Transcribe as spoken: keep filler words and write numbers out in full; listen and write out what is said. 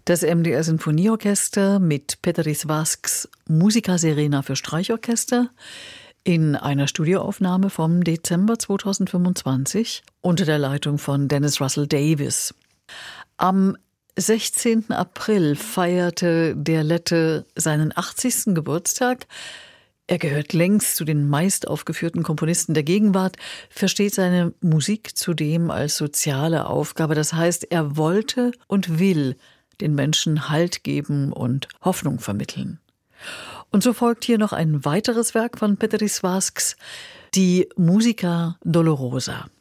Das M D R Sinfonieorchester mit Peteris Vasks Musica Serena für Streichorchester in einer Studioaufnahme vom Dezember zweitausendfünfundzwanzig unter der Leitung von Dennis Russell Davis. Am sechzehnten April feierte der Lette seinen achtzigsten Geburtstag. Er gehört längst zu den meist aufgeführten Komponisten der Gegenwart, versteht seine Musik zudem als soziale Aufgabe. Das heißt, er wollte und will den Menschen Halt geben und Hoffnung vermitteln. Und so folgt hier noch ein weiteres Werk von Peteris Vasks, die Musica Dolorosa.